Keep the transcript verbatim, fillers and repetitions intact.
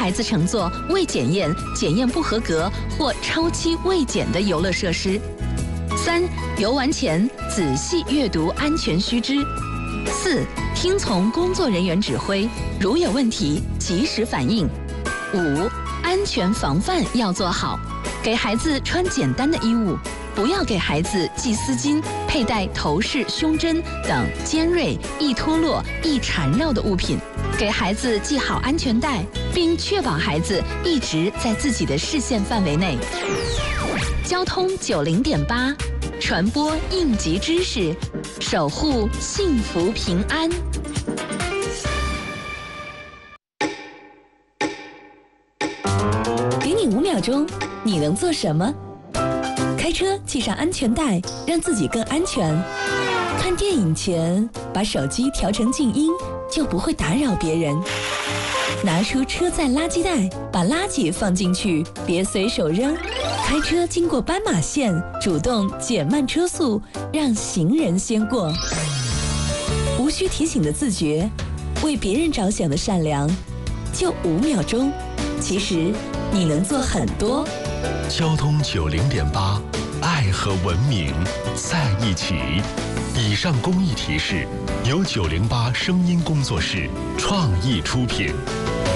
孩子乘坐未检验、检验不合格或超期未检的游乐设施。三、游玩前仔细阅读安全须知。四、听从工作人员指挥，如有问题及时反应。五、安全防范要做好，给孩子穿简单的衣物，不要给孩子系丝巾、佩戴头饰、胸针等尖锐、易脱落、易缠绕的物品。给孩子系好安全带，并确保孩子一直在自己的视线范围内。交通九零点八，传播应急知识，守护幸福平安。给你五秒钟，你能做什么？开车系上安全带，让自己更安全。看电影前，把手机调成静音，就不会打扰别人。拿出车载垃圾袋，把垃圾放进去，别随手扔。开车经过斑马线，主动减慢车速，让行人先过。无需提醒的自觉，为别人着想的善良，就五秒钟。其实你能做很多。 交通九零点八，爱和文明在一起。以上公益提示由九零八声音工作室创意出品。